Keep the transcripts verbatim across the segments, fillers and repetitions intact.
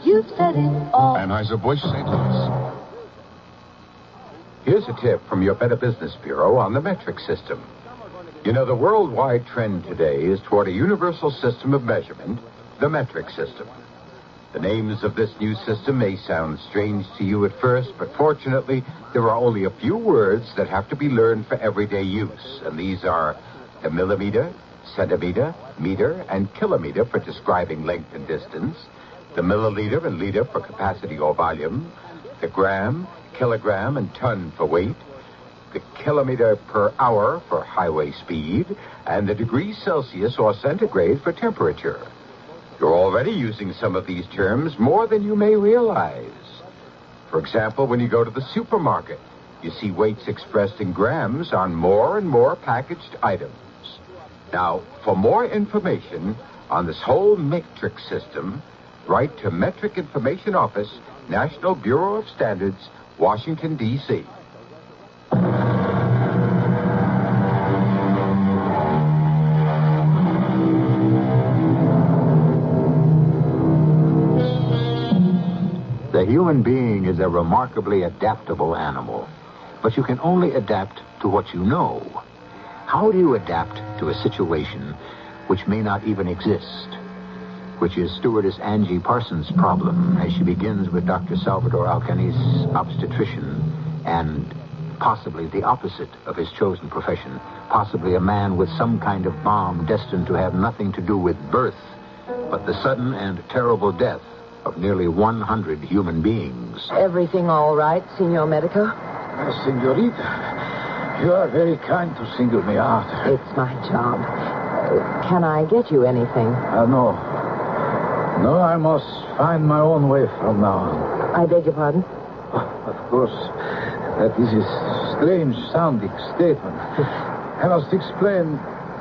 You've said it all. Anheuser-Busch, Saint Louis. Here's a tip from your Better Business Bureau on the metric system. You know, the worldwide trend today is toward a universal system of measurement, the metric system. The names of this new system may sound strange to you at first, but fortunately, there are only a few words that have to be learned for everyday use, and these are the millimeter, centimeter, meter, and kilometer for describing length and distance, the milliliter and liter for capacity or volume, the gram, kilogram, and ton for weight, the kilometer per hour for highway speed, and the degrees Celsius or centigrade for temperature. You're already using some of these terms more than you may realize. For example, when you go to the supermarket, you see weights expressed in grams on more and more packaged items. Now, for more information on this whole metric system, write to Metric Information Office, National Bureau of Standards, Washington, D C The human being is a remarkably adaptable animal, but you can only adapt to what you know. How do you adapt to a situation which may not even exist? Which is stewardess Angie Parsons' problem as she begins with Doctor Salvador Alcanis, obstetrician, and possibly the opposite of his chosen profession, possibly a man with some kind of bomb destined to have nothing to do with birth, but the sudden and terrible death of nearly one hundred human beings. Everything all right, Signor Medico? Uh, senorita, you are very kind to single me out. It's my job. Uh, can I get you anything? Uh, no. No, I must find my own way from now on. I beg your pardon? Of course, that is a strange-sounding statement. I must explain.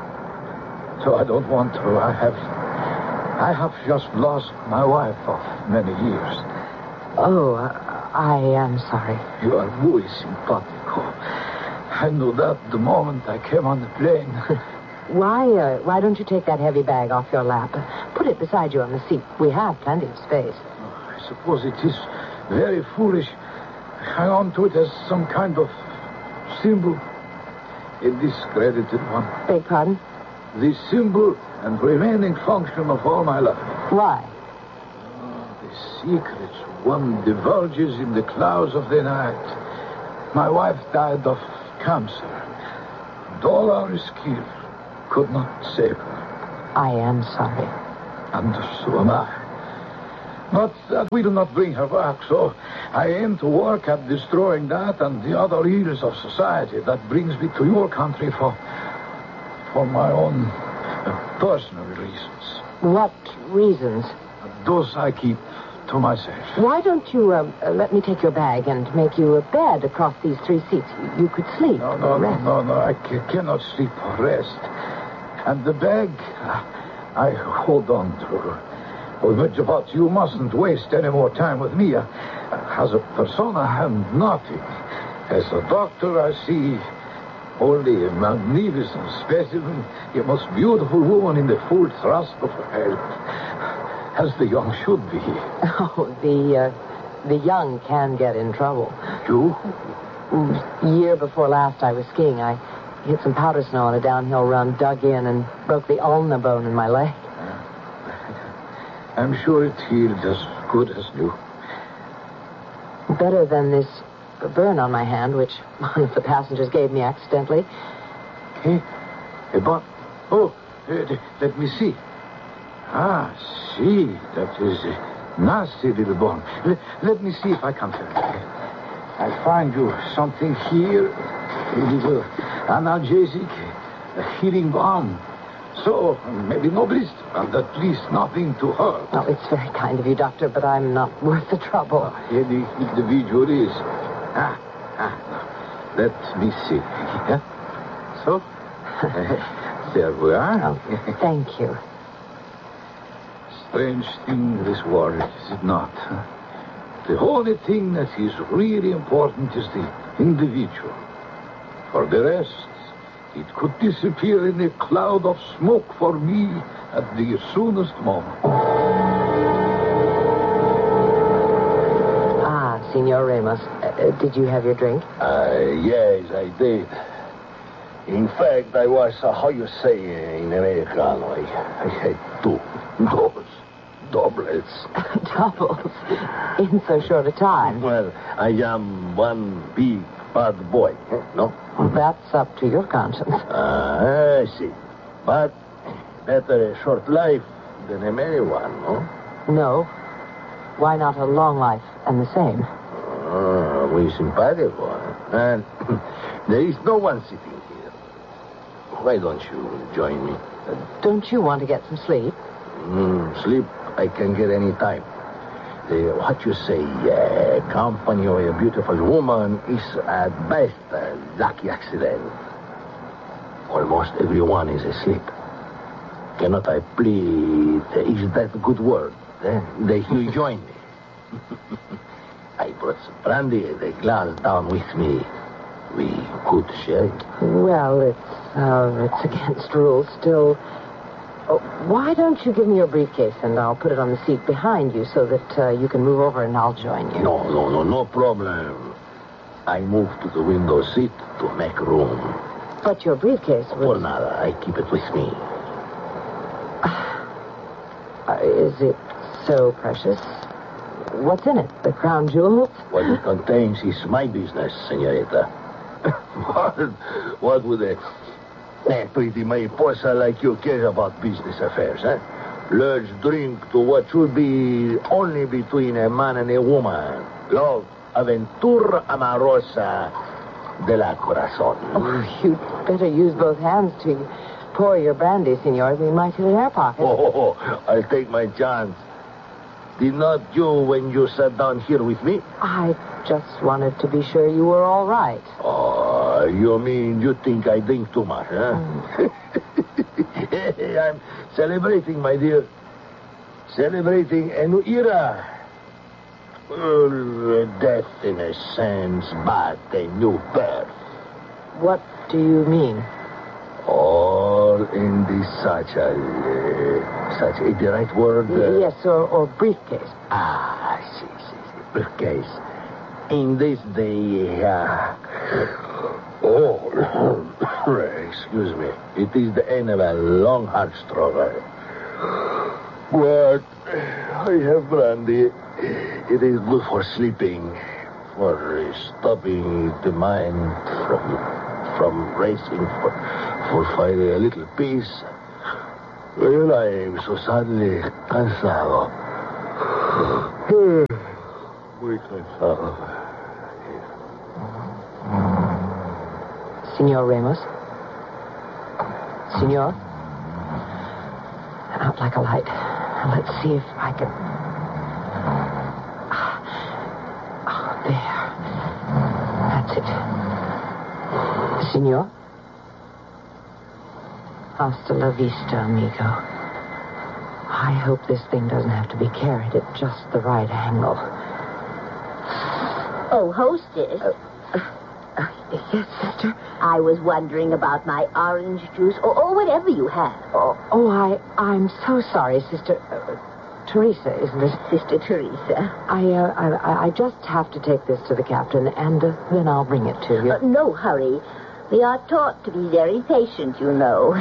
So I don't want to. I have... I have just lost my wife of many years. Oh, I am sorry. You are muy simpatico. I knew that the moment I came on the plane. Why, uh, why don't you take that heavy bag off your lap? Put it beside you on the seat. We have plenty of space. Oh, I suppose it is very foolish. Hang on to it as some kind of symbol. A discredited one. Beg pardon? The symbol and remaining function of all my life. Why? Oh, the secrets one divulges in the clouds of the night. My wife died of cancer. And all our skill could not save her. I am sorry. And so am I. But that will not bring her back, so I aim to work at destroying that and the other ills of society. That brings me to your country for... for my own uh, personal reasons. What reasons? Those I keep to myself. Why don't you uh, uh, let me take your bag and make you a bed across these three seats? You, you could sleep. No, or no, no, rest. no, no. I ca- cannot sleep or rest. And the bag, uh, I hold on to. But, but you mustn't waste any more time with me. Uh, as a persona, I am nothing. As a doctor, I see only a magnificent specimen, a most beautiful woman in the full thrust of her health, as the young should be. Oh, the, uh, the young can get in trouble. You? Mm, year before last, I was skiing. I hit some powder snow on a downhill run, dug in, and broke the ulna bone in my leg. I'm sure it healed as good as new. Better than this burn on my hand, which one of the passengers gave me accidentally. Hey, hey, but, oh, uh, let me see. Ah, see, that is a nasty little bone. Let, let me see if I can find it. I'll find you something here, a little analgesic, a healing balm. So, maybe no blister, and at least nothing to hurt. Oh, it's very kind of you, Doctor, but I'm not worth the trouble. Uh, any individual is. Ah, ah, let me see. Yeah? So, uh, there we are. Oh, thank you. Strange thing, this war, is it not? The only thing that is really important is the individual. For the rest, it could disappear in a cloud of smoke for me at the soonest moment. Senor Ramos, uh, did you have your drink? Uh, yes, I did. In fact, I was, uh, how you say in Americano, I, I had two, dos, doublets. Doubles? In so short a time? Well, I am one big bad boy, eh? no? Well, that's up to your conscience. Ah, I see. But better a short life than a merry one, no? No. Why not a long life and the same? Ah, muy simpático. And there is no one sitting here. Why don't you join me? Uh, don't you want to get some sleep? Mm, sleep I can get any time. Uh, what you say, uh, company of a beautiful woman is at best a lucky accident. Almost everyone is asleep. Cannot I plead? Is that a good word? Eh? That you join me. I brought some brandy and a glass down with me. We could share it. Well, it's, uh, it's against rules. Still, oh, why don't you give me your briefcase and I'll put it on the seat behind you so that uh, you can move over and I'll join you. No, no, no, no problem. I move to the window seat to make room. But your briefcase For was... nada, I keep it with me. Uh, is it so precious? What's in it? The crown jewels? What it contains is my business, senorita. what, what would a, a pretty mariposa like you care about business affairs, eh? Let's drink to what should be only between a man and a woman. Love, aventura amorosa de la corazón. Oh, you'd better use both hands to pour your brandy, senor. We might hit an air pocket. Oh, oh, oh, I'll take my chance. Did not you when you sat down here with me? I just wanted to be sure you were all right. Oh, you mean you think I drink too much, huh? Mm. I'm celebrating, my dear. Celebrating a new era. Well, death in a sense, but a new birth. What do you mean? All in the such a... Uh, such a... the right word? Uh, yes, or, or briefcase. Ah, see, see, see. Briefcase. In this day... Uh, oh, excuse me. It is the end of a long, hard struggle. But I have brandy. It is good for sleeping, for stopping the mind from from racing, for, for finding a little peace. Well, I am so sadly cansado. Muy cansado. Senor Ramos? Senor? Out like a light. Let's see if I can... Oh, there. That's it. Senor? Hasta la vista, amigo. I hope this thing doesn't have to be carried at just the right angle. Oh, hostess. Uh, uh, yes, sister? I was wondering about my orange juice or, or whatever you have. Oh, oh I, I'm so sorry, Sister... Uh, Teresa, isn't it? Sister Teresa. I, uh, I, I just have to take this to the captain, and uh, then I'll bring it to you. Uh, no hurry. We are taught to be very patient, you know.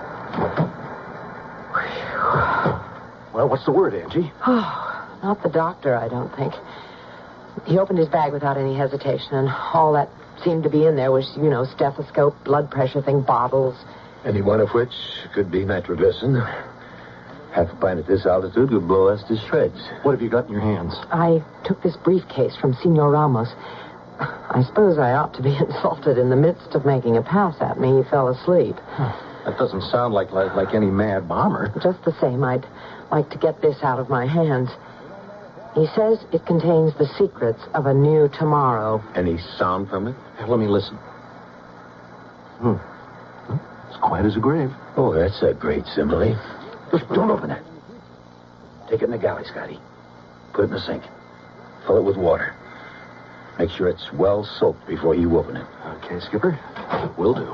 Well, what's the word, Angie? Oh, not the doctor, I don't think. He opened his bag without any hesitation, and all that seemed to be in there was, you know, stethoscope, blood pressure thing, bottles. Any one of which could be nitroglycerin. Half a pint at this altitude would blow us to shreds. What have you got in your hands? I took this briefcase from Senor Ramos. I suppose I ought to be insulted. In the midst of making a pass at me, he fell asleep. That doesn't sound like, like like any mad bomber. Just the same, I'd like to get this out of my hands. He says it contains the secrets of a new tomorrow. Any sound from it? Hey, let me listen. Hmm. It's quiet as a grave. Oh, that's a great simile. Don't open it. Take it in the galley, Scotty. Put it in the sink. Fill it with water. Make sure it's well soaked before you open it. Okay, Skipper. Will do.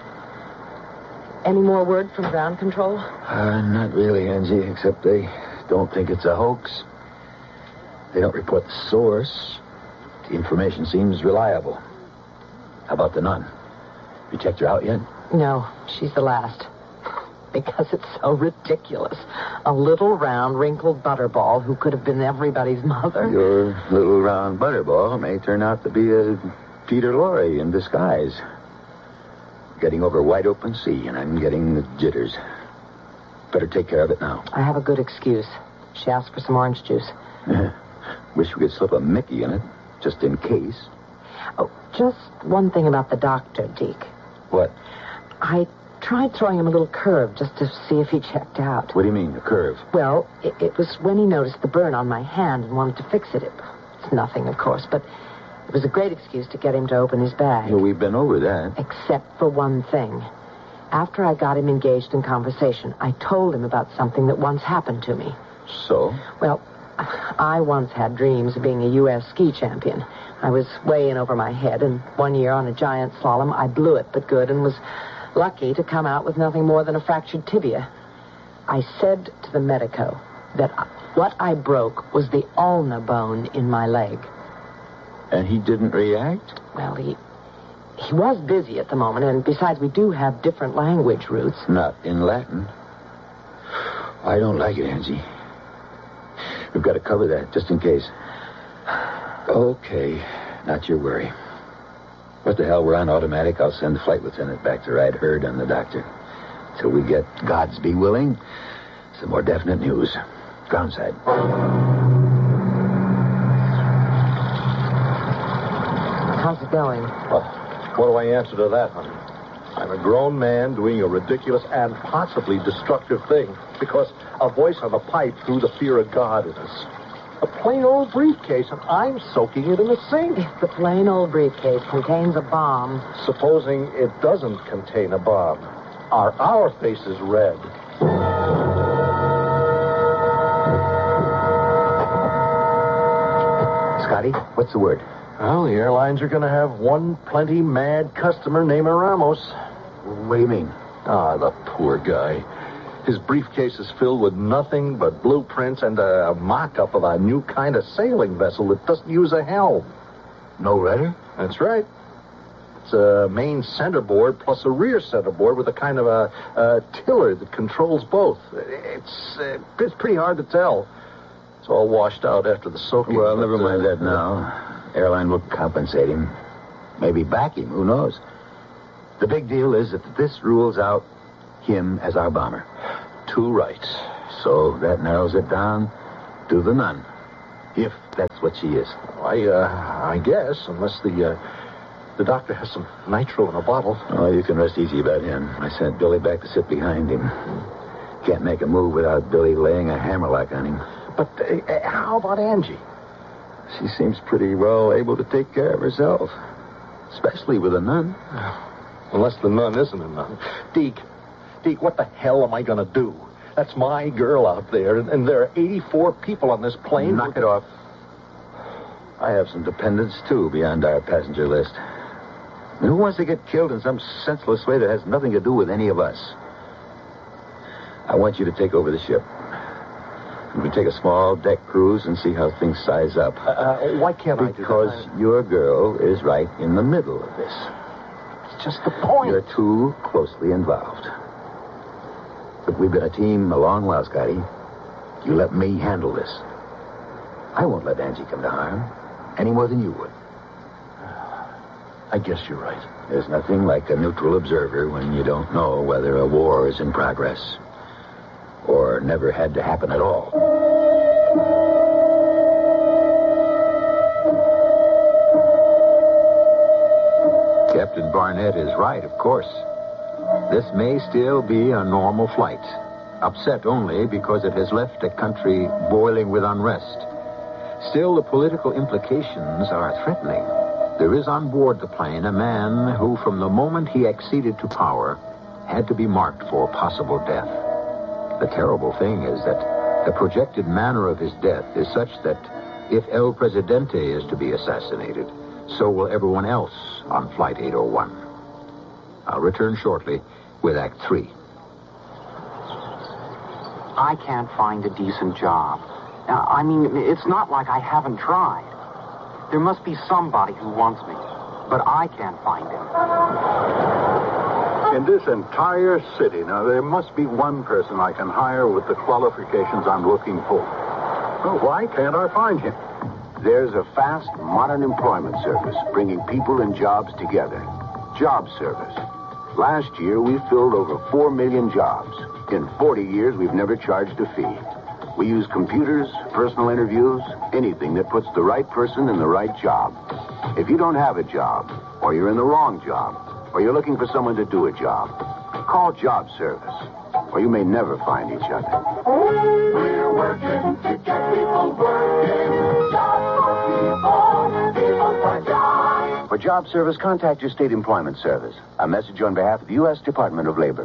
Any more word from ground control? Uh, not really, Angie, except they don't think it's a hoax. They don't report the source. information seems reliable. How about the nun? You checked her out yet? No, she's the last. Because it's so ridiculous. A little round, wrinkled butterball who could have been everybody's mother. Your little round butterball may turn out to be a Peter Lorre in disguise. Getting over a wide open sea, and I'm getting the jitters. Better take care of it now. I have a good excuse. She asked for some orange juice. Wish we could slip a Mickey in it, just in case. Oh, just one thing about the doctor, Deke. What? I tried throwing him a little curve just to see if he checked out. What do you mean, a curve? Well, it, it was when he noticed the burn on my hand and wanted to fix it. it. It's nothing, of course, but it was a great excuse to get him to open his bag. Well, we've been over that. Except for one thing. After I got him engaged in conversation, I told him about something that once happened to me. So? Well, I once had dreams of being a U S ski champion. I was way in over my head, and one year on a giant slalom, I blew it but good and was lucky to come out with nothing more than a fractured tibia. I said to the medico that what I broke was the ulna bone in my leg. And he didn't react? Well, he he was busy at the moment, and besides, we do have different language roots. Not in Latin. I don't like it, Angie. We've got to cover that, just in case. Okay, not your worry. What the hell, we're on automatic. I'll send the flight lieutenant back to ride herd on the doctor. Till we get, God's be willing, some more definite news. Groundside. How's it going? Well, what do I answer to that, honey? I'm a grown man doing a ridiculous and possibly destructive thing because a voice on the pipe threw the fear of God in us. A plain old briefcase, and I'm soaking it in the sink. If the plain old briefcase contains a bomb... Supposing it doesn't contain a bomb. Are our faces red? Scotty, what's the word? Well, the airlines are going to have one plenty mad customer named Ramos. What do you mean? Ah, the poor guy. His briefcase is filled with nothing but blueprints and a mock-up of a new kind of sailing vessel that doesn't use a helm. No rudder? That's right. It's a main centerboard plus a rear centerboard with a kind of a, a tiller that controls both. It's, uh, it's pretty hard to tell. It's all washed out after the soaking. Well, but, never mind uh, that now. Airline will compensate him. Maybe back him. Who knows? The big deal is that this rules out him as our bomber. Two rights. So that narrows it down to the nun. If that's what she is. I, uh, I guess, unless the, uh, the doctor has some nitro in a bottle. Oh, you can rest easy about him. I sent Billy back to sit behind him. Can't make a move without Billy laying a hammerlock on him. But uh, how about Angie? She seems pretty well able to take care of herself. Especially with a nun. Unless the nun isn't a nun. Deke, Deke, what the hell am I going to do? That's my girl out there, and, and there are eighty-four people on this plane. Knock it off. I have some dependents, too, beyond our passenger list. And who wants to get killed in some senseless way that has nothing to do with any of us? I want you to take over the ship. We can take a small deck cruise and see how things size up. Uh, uh, why can't I do that? Because your girl is right in the middle of this. It's just the point. You're too closely involved. But we've been a team a long while, Scotty. You let me handle this. I won't let Angie come to harm, any more than you would. I guess you're right. There's nothing like a neutral observer when you don't know whether a war is in progress or never had to happen at all. Captain Barnett is right, of course. This may still be a normal flight, upset only because it has left a country boiling with unrest. Still, the political implications are threatening. There is on board the plane a man who, from the moment he acceded to power, had to be marked for possible death. The terrible thing is that the projected manner of his death is such that if El Presidente is to be assassinated, so will everyone else on Flight eight oh one. I'll return shortly with Act Three. I can't find a decent job. Uh, I mean, it's not like I haven't tried. There must be somebody who wants me, but I can't find him. In this entire city, now, there must be one person I can hire with the qualifications I'm looking for. Well, why can't I find him? There's a fast, modern employment service bringing people and jobs together. Job Service. Last year, we filled over four million jobs. In forty years, we've never charged a fee. We use computers, personal interviews, anything that puts the right person in the right job. If you don't have a job, or you're in the wrong job, or you're looking for someone to do a job, call Job Service, or you may never find each other. We're working to get people working. Jobs for people, people for jobs. For Job Service, contact your state employment service. A message on behalf of the U S Department of Labor.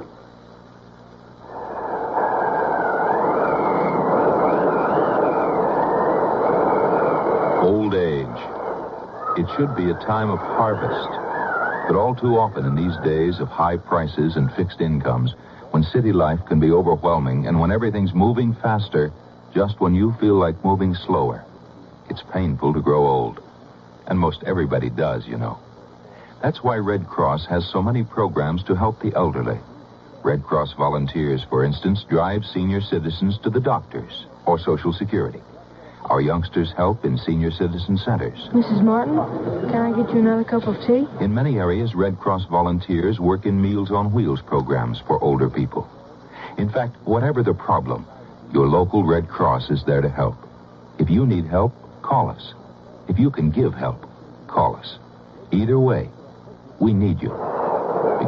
Old age. It should be a time of harvest. But all too often in these days of high prices and fixed incomes, when city life can be overwhelming and when everything's moving faster, just when you feel like moving slower, it's painful to grow old. And most everybody does, you know. That's why Red Cross has so many programs to help the elderly. Red Cross volunteers, for instance, drive senior citizens to the doctors or Social Security. Our youngsters help in senior citizen centers. Missus Martin, can I get you another cup of tea? In many areas, Red Cross volunteers work in Meals on Wheels programs for older people. In fact, whatever the problem, your local Red Cross is there to help. If you need help, call us. If you can give help, call us. Either way, we need you.